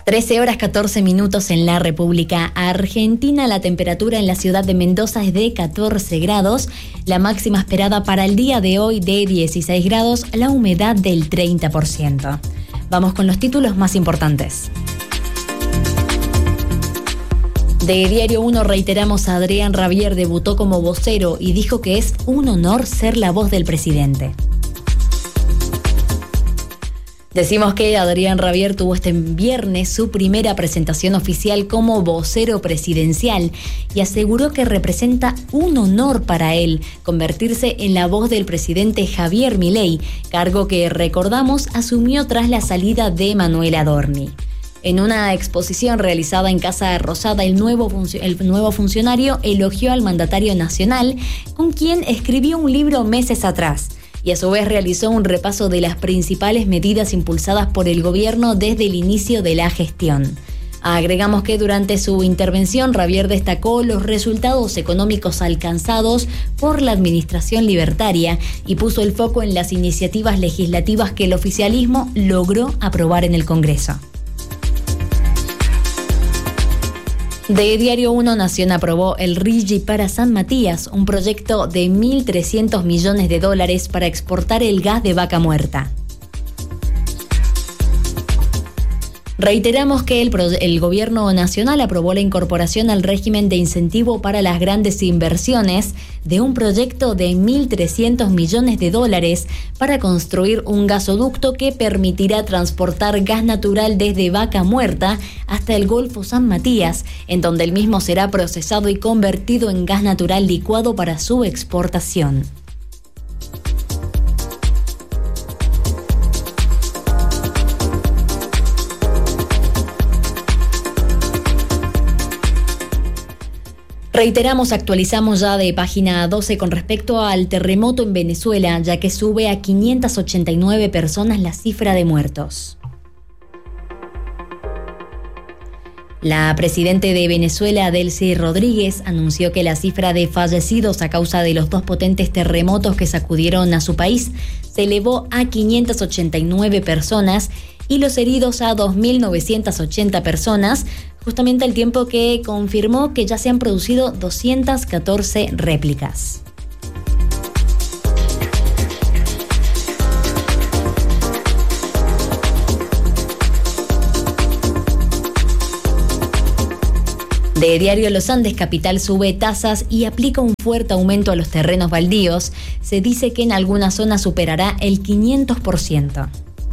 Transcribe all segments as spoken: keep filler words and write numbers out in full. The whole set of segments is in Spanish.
trece horas catorce minutos en la República Argentina. La temperatura en la ciudad de Mendoza es de catorce grados. La máxima esperada para el día de hoy de dieciséis grados. La humedad del treinta por ciento. Vamos con los títulos más importantes. De Diario uno reiteramos: Adrián Rabier debutó como vocero y dijo que es un honor ser la voz del presidente. Decimos que Adrián Rabier tuvo este viernes su primera presentación oficial como vocero presidencial y aseguró que representa un honor para él convertirse en la voz del presidente Javier Milei, cargo que, recordamos, asumió tras la salida de Manuel Adorni. En una exposición realizada en Casa Rosada, el nuevo, func- el nuevo funcionario elogió al mandatario nacional, con quien escribió un libro meses atrás, y a su vez realizó un repaso de las principales medidas impulsadas por el gobierno desde el inicio de la gestión. Agregamos que durante su intervención, Rabier destacó los resultados económicos alcanzados por la administración libertaria y puso el foco en las iniciativas legislativas que el oficialismo logró aprobar en el Congreso. De Diario uno, Nación aprobó el RIGI para San Matías, un proyecto de mil trescientos millones de dólares para exportar el gas de vaca muerta. Reiteramos que el, el Gobierno Nacional aprobó la incorporación al régimen de incentivo para las grandes inversiones de un proyecto de mil trescientos millones de dólares para construir un gasoducto que permitirá transportar gas natural desde Vaca Muerta hasta el Golfo San Matías, en donde el mismo será procesado y convertido en gas natural licuado para su exportación. Reiteramos, actualizamos ya de página doce con respecto al terremoto en Venezuela, ya que sube a quinientas ochenta y nueve personas la cifra de muertos. La presidenta de Venezuela, Delcy Rodríguez, anunció que la cifra de fallecidos a causa de los dos potentes terremotos que sacudieron a su país se elevó a quinientas ochenta y nueve personas y los heridos a dos mil novecientas ochenta personas, justamente al tiempo que confirmó que ya se han producido doscientas catorce réplicas. De Diario Los Andes, Capital sube tasas y aplica un fuerte aumento a los terrenos baldíos. Se dice que en algunas zonas superará el quinientos por ciento.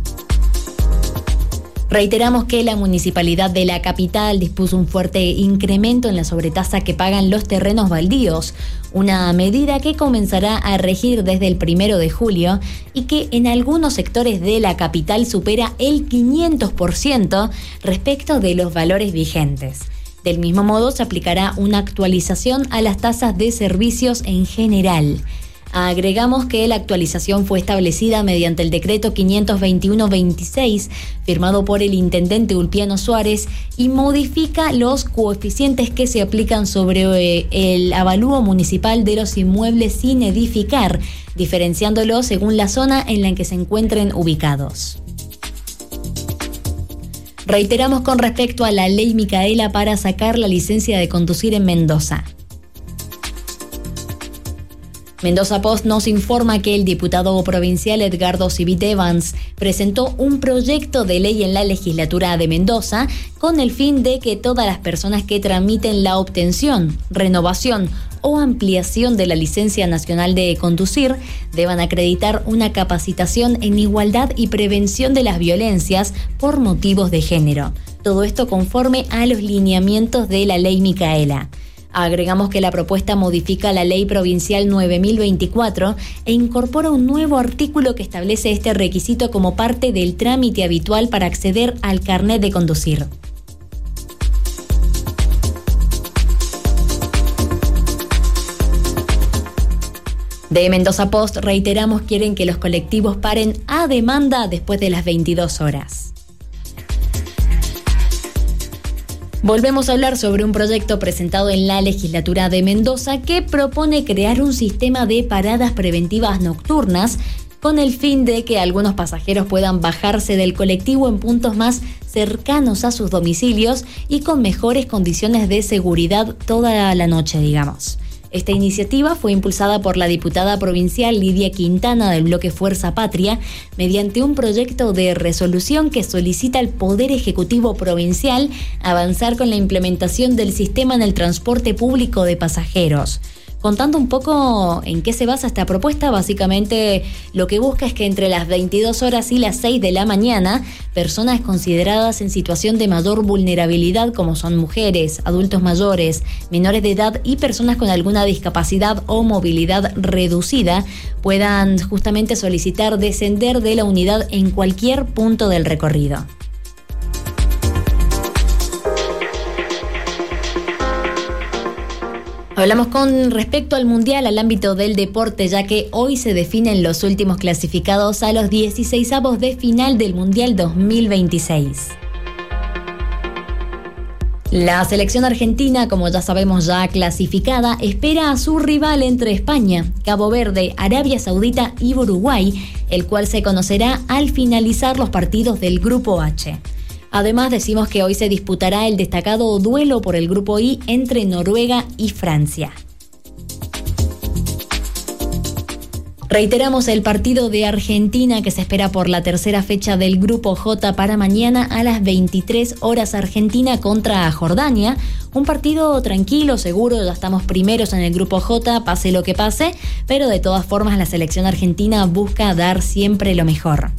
Reiteramos que la municipalidad de la capital dispuso un fuerte incremento en la sobretasa que pagan los terrenos baldíos, una medida que comenzará a regir desde el primero de julio y que en algunos sectores de la capital supera el quinientos por ciento respecto de los valores vigentes. Del mismo modo, se aplicará una actualización a las tasas de servicios en general. Agregamos que la actualización fue establecida mediante el decreto quinientos veintiuno veintiséis, firmado por el intendente Ulpiano Suárez, y modifica los coeficientes que se aplican sobre eh, el avalúo municipal de los inmuebles sin edificar, diferenciándolos según la zona en la que se encuentren ubicados. Reiteramos con respecto a la ley Micaela para sacar la licencia de conducir en Mendoza. Mendoza Post nos informa que el diputado provincial Edgardo Civit Evans presentó un proyecto de ley en la legislatura de Mendoza con el fin de que todas las personas que tramiten la obtención, renovación o ampliación de la licencia nacional de conducir deban acreditar una capacitación en igualdad y prevención de las violencias por motivos de género. Todo esto conforme a los lineamientos de la ley Micaela. Agregamos que la propuesta modifica la ley provincial nueve mil veinticuatro e incorpora un nuevo artículo que establece este requisito como parte del trámite habitual para acceder al carnet de conducir. De Mendoza Post reiteramos, quieren que los colectivos paren a demanda después de las veintidós horas. Volvemos a hablar sobre un proyecto presentado en la legislatura de Mendoza que propone crear un sistema de paradas preventivas nocturnas con el fin de que algunos pasajeros puedan bajarse del colectivo en puntos más cercanos a sus domicilios y con mejores condiciones de seguridad toda la noche, digamos. Esta iniciativa fue impulsada por la diputada provincial Lidia Quintana del bloque Fuerza Patria mediante un proyecto de resolución que solicita al Poder Ejecutivo Provincial avanzar con la implementación del sistema en el transporte público de pasajeros. Contando un poco en qué se basa esta propuesta, básicamente lo que busca es que entre las veintidós horas y las seis de la mañana, personas consideradas en situación de mayor vulnerabilidad, como son mujeres, adultos mayores, menores de edad y personas con alguna discapacidad o movilidad reducida, puedan justamente solicitar descender de la unidad en cualquier punto del recorrido. Hablamos con respecto al Mundial, al ámbito del deporte, ya que hoy se definen los últimos clasificados a los dieciseisavos de final del Mundial dos mil veintiséis. La selección argentina, como ya sabemos ya clasificada, espera a su rival entre España, Cabo Verde, Arabia Saudita y Uruguay, el cual se conocerá al finalizar los partidos del Grupo H. Además, decimos que hoy se disputará el destacado duelo por el Grupo I entre Noruega y Francia. Reiteramos el partido de Argentina que se espera por la tercera fecha del Grupo J para mañana a las veintitrés horas Argentina contra Jordania. Un partido tranquilo, seguro, ya estamos primeros en el Grupo J, pase lo que pase, pero de todas formas la selección argentina busca dar siempre lo mejor.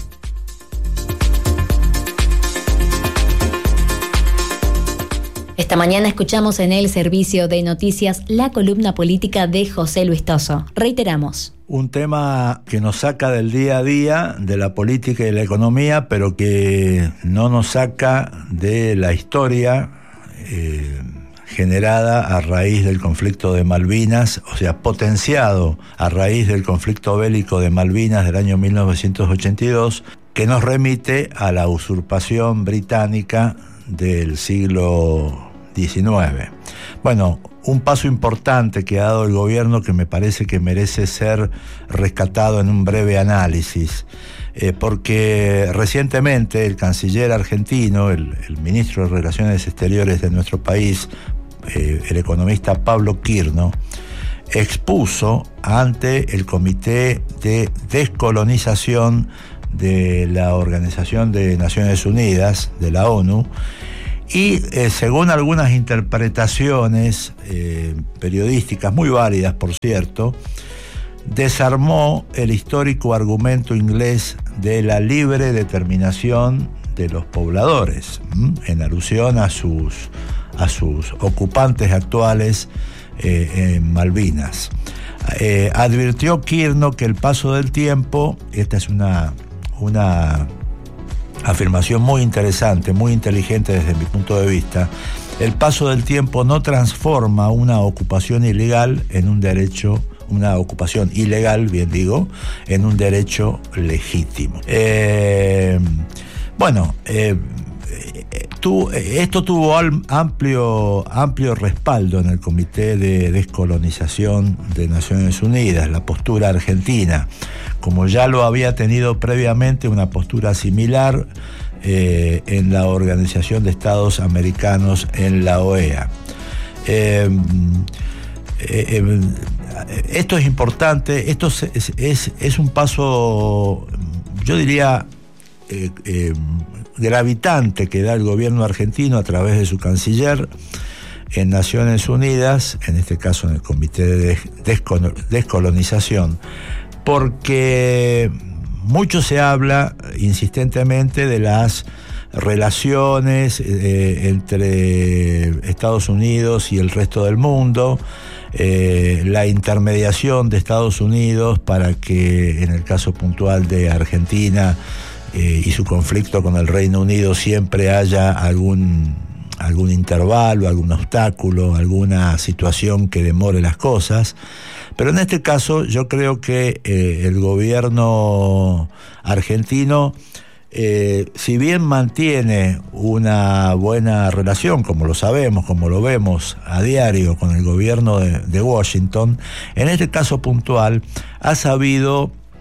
Esta mañana escuchamos en el servicio de noticias la columna política de José Luis Toso. Reiteramos. Un tema que nos saca del día a día, de la política y la economía, pero que no nos saca de la historia eh, generada a raíz del conflicto de Malvinas, o sea, potenciado a raíz del conflicto bélico de Malvinas del año mil novecientos ochenta y dos, que nos remite a la usurpación británica del siglo diecinueve. Bueno, un paso importante que ha dado el gobierno que me parece que merece ser rescatado en un breve análisis, eh, porque recientemente el canciller argentino, el, el ministro de Relaciones Exteriores de nuestro país, eh, el economista Pablo Quirno, expuso ante el Comité de Descolonización de la Organización de Naciones Unidas, de la ONU, y eh, según algunas interpretaciones eh, periodísticas, muy válidas por cierto, desarmó el histórico argumento inglés de la libre determinación de los pobladores, ¿m? en alusión a sus, a sus ocupantes actuales eh, en Malvinas. Eh, advirtió Quirno que el paso del tiempo, esta es una... una afirmación muy interesante, muy inteligente desde mi punto de vista, el paso del tiempo no transforma una ocupación ilegal en un derecho, una ocupación ilegal, bien digo, en un derecho legítimo. Eh, bueno, eh, tu, esto tuvo amplio, amplio respaldo en el Comité de Descolonización de Naciones Unidas, la postura argentina, como ya lo había tenido previamente una postura similar eh, en la Organización de Estados Americanos, en la O E A. Eh, eh, eh, esto es importante, esto es, es, es un paso, yo diría, eh, eh, gravitante que da el gobierno argentino a través de su canciller en Naciones Unidas, en este caso en el Comité de Descolonización, porque mucho se habla insistentemente de las relaciones eh, entre Estados Unidos y el resto del mundo, eh, la intermediación de Estados Unidos para que en el caso puntual de Argentina eh, y su conflicto con el Reino Unido siempre haya algún, algún intervalo, algún obstáculo, alguna situación que demore las cosas. Pero en este caso yo creo que eh, el gobierno argentino, eh, si bien mantiene una buena relación, como lo sabemos, como lo vemos a diario con el gobierno de, de Washington, en este caso puntual ha sabido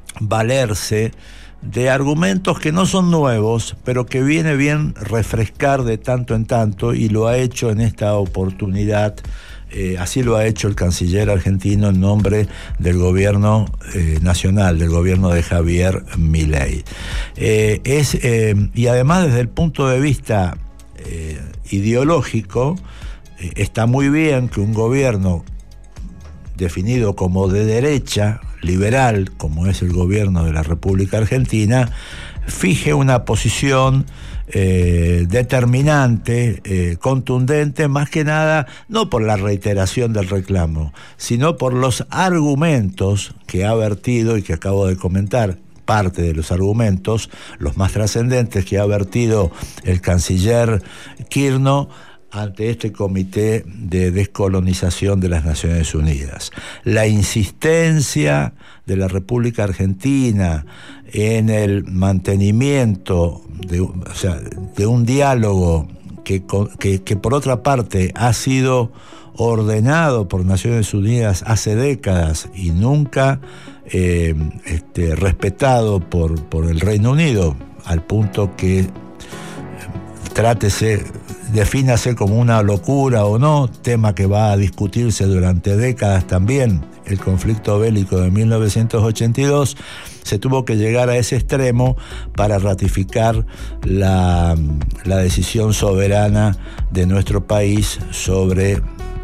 valerse de argumentos que no son nuevos, pero que viene bien refrescar de tanto en tanto, y lo ha hecho en esta oportunidad. Eh, así lo ha hecho el canciller argentino en nombre del gobierno eh, nacional, del gobierno de Javier Milei. Eh, es, eh, y además desde el punto de vista eh, ideológico, eh, está muy bien que un gobierno definido como de derecha, liberal, como es el gobierno de la República Argentina, fije una posición eh, determinante, eh, contundente, más que nada, no por la reiteración del reclamo, sino por los argumentos que ha vertido y que acabo de comentar. Parte de los argumentos, los más trascendentes, que ha vertido el canciller Kirchner ante este Comité de Descolonización de las Naciones Unidas. La insistencia de la República Argentina en el mantenimiento de, o sea, de un diálogo que, que, que por otra parte ha sido ordenado por Naciones Unidas hace décadas y nunca eh, este, respetado por, por el Reino Unido, al punto que trátese, defínase como una locura o no, tema que va a discutirse durante décadas también, el conflicto bélico de mil novecientos ochenta y dos, se tuvo que llegar a ese extremo para ratificar la, la decisión soberana de nuestro país sobre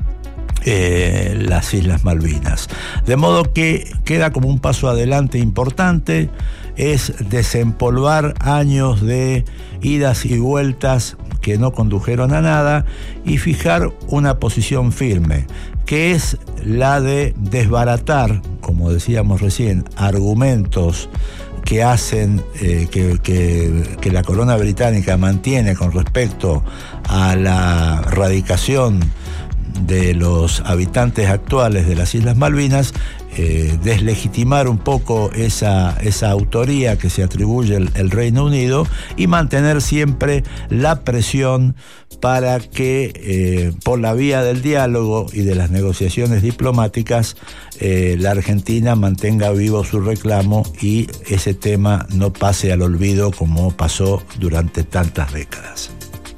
eh, las Islas Malvinas. De modo que queda como un paso adelante importante, es desempolvar años de idas y vueltas que no condujeron a nada y fijar una posición firme, que es la de desbaratar, como decíamos recién, argumentos que hacen eh, que, que, que la corona británica mantiene con respecto a la radicación de los habitantes actuales de las Islas Malvinas, eh, deslegitimar un poco esa, esa autoría que se atribuye el, el Reino Unido y mantener siempre la presión para que eh, por la vía del diálogo y de las negociaciones diplomáticas eh, la Argentina mantenga vivo su reclamo y ese tema no pase al olvido como pasó durante tantas décadas.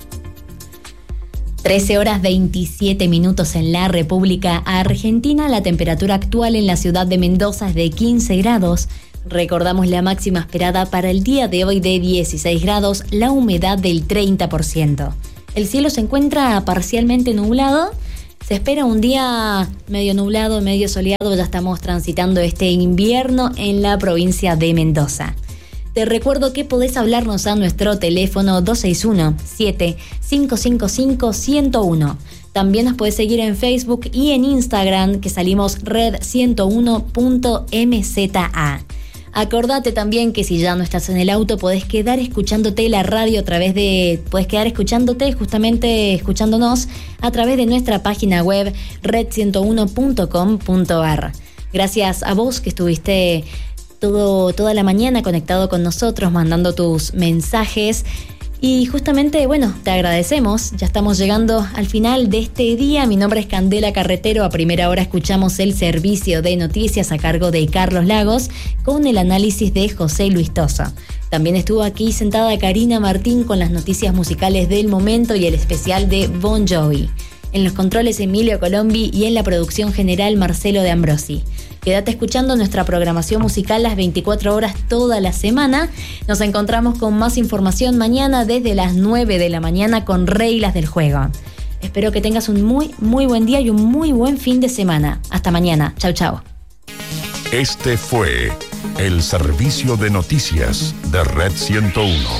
trece horas veintisiete minutos en la República Argentina. La temperatura actual en la ciudad de Mendoza es de quince grados. Recordamos la máxima esperada para el día de hoy de dieciséis grados, la humedad del treinta por ciento. El cielo se encuentra parcialmente nublado. Se espera un día medio nublado, medio soleado. Ya estamos transitando este invierno en la provincia de Mendoza. Te recuerdo que podés hablarnos a nuestro teléfono dos seis uno, siete cinco cinco cinco, uno cero uno. También nos podés seguir en Facebook y en Instagram, que salimos red ciento uno punto m z a. Acordate también que si ya no estás en el auto, podés quedar escuchándote la radio a través de... Podés quedar escuchándote, justamente escuchándonos, a través de nuestra página web red ciento uno punto com punto a r. Gracias a vos que estuviste Todo, toda la mañana conectado con nosotros, mandando tus mensajes. Y justamente, bueno, te agradecemos. Ya estamos llegando al final de este día. Mi nombre es Candela Carretero. A primera hora escuchamos el servicio de noticias a cargo de Carlos Lagos con el análisis de José Luis Toso. También estuvo aquí sentada Karina Martín con las noticias musicales del momento y el especial de Bon Jovi. En los controles Emilio Colombi y en la producción general Marcelo de Ambrosi. Quédate escuchando nuestra programación musical las veinticuatro horas toda la semana. Nos encontramos con más información mañana desde las nueve de la mañana con Reglas del Juego. Espero que tengas un muy, muy buen día y un muy buen fin de semana. Hasta mañana. Chau, chau. Este fue el servicio de noticias de Red ciento uno.